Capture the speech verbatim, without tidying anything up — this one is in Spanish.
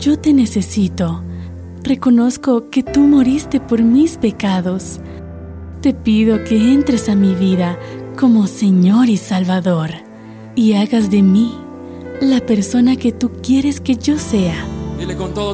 yo te necesito. Reconozco que tú moriste por mis pecados. Te pido que entres a mi vida como Señor y Salvador y hagas de mí la persona que tú quieres que yo sea. Dile con todo